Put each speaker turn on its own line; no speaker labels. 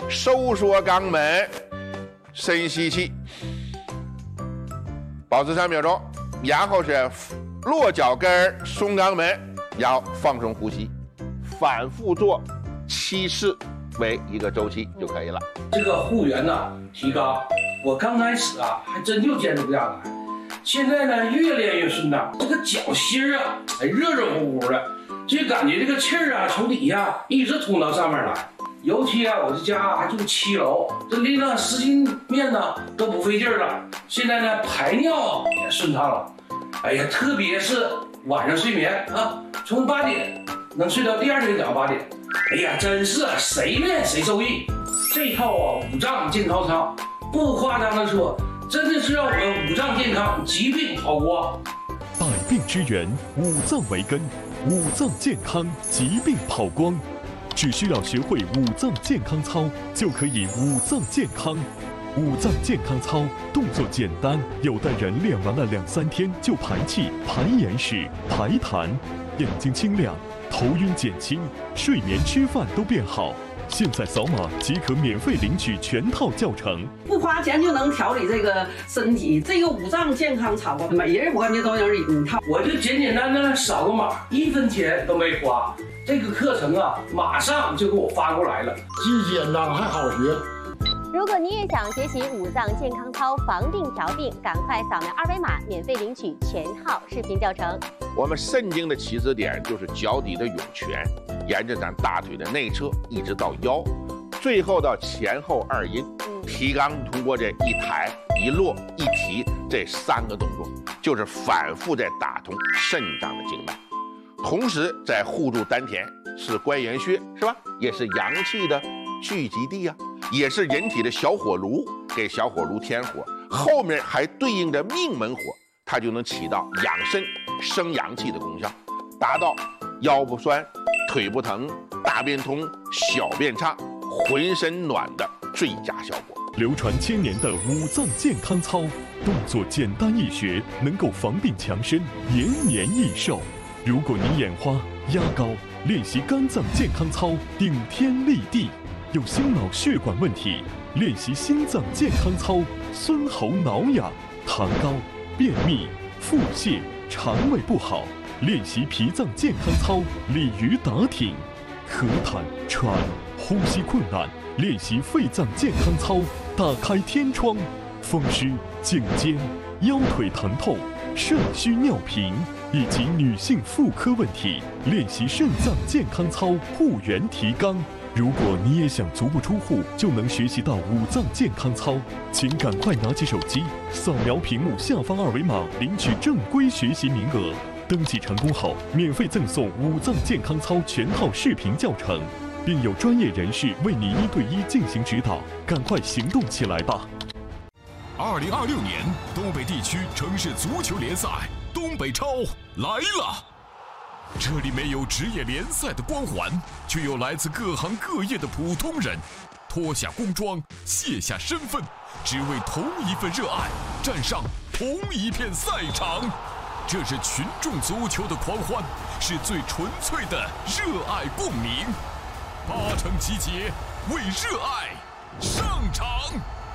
收缩肛门，深吸气，保持3秒钟，然后是落脚跟松肛门，然后放松呼吸，反复做7次为一个周期就可以了。
这个护缘呐，提肛，我刚开始啊还真就坚持不下来，现在呢越练越顺畅，这个脚心啊还热热乎乎的，就感觉这个气儿啊从底下一直通到上面来。尤其啊，我这家还住7楼，这拎了10斤面呢都不费劲了。现在呢排尿也顺畅了。哎呀，特别是晚上睡眠啊，从8点能睡到第2天早上8点。哎呀，真是谁练谁受益。这套啊五脏健康操，不夸张的说，真的是让我们五脏健康，疾病逃光。
百病之源，五脏为根，五脏健康，疾病跑光。只需要学会五脏健康操，就可以五脏健康。五脏健康操动作简单，有的人练完了2、3天就排气、排眼屎、排痰，眼睛清亮，头晕减轻，睡眠、吃饭都变好。现在扫码即可免费领取全套教程，
不花钱就能调理这个身体。这个五脏健康操，每人我感觉都能领一套。
我就简简单单扫个码，1分钱都没花。这个课程啊，马上就给我发过来了，
既简单还好学。
如果你也想学习五脏健康操防病调病，赶快扫描2维码，免费领取全套视频教程。
我们肾经的起止点就是脚底的涌泉，沿着咱大腿的内侧一直到腰，最后到前后2阴。提肛通过这一抬一落一提这3个动作，就是反复在打通肾脏的经脉，同时在护住丹田，是关元穴，是吧？也是阳气的聚集地啊，也是人体的小火炉，给小火炉添火，后面还对应着命门火，它就能起到养肾生阳气的功效，达到腰不酸、腿不疼、大便通、小便畅、浑身暖的最佳效果。
流传1000年的五脏健康操，动作简单易学，能够防病强身，延年益寿。如果你眼花、压高，练习肝脏健康操，顶天立地；有心脑血管问题，练习心脏健康操，酸喉挠痒；痰高、便秘、腹泻、肠胃不好，练习脾脏健康操，鲤鱼打挺；咳痰、喘、呼吸困难，练习肺脏健康操，打开天窗；风湿、颈肩、腰腿疼痛、肾虚尿频以及女性妇科问题，练习肾脏健康操，护元提肛。如果你也想足不出户就能学习到五脏健康操，请赶快拿起手机，扫描屏幕下方2维码，领取正规学习名额。登记成功后，免费赠送五脏健康操全套视频教程，并有专业人士为你1对1进行指导。赶快行动起来吧
！2026年东北地区城市足球联赛东北超来了。这里没有职业联赛的光环，却有来自各行各业的普通人，脱下工装，卸下身份，只为同一份热爱，站上同一片赛场。这是群众足球的狂欢，是最纯粹的热爱共鸣。8成集结，为热爱上场。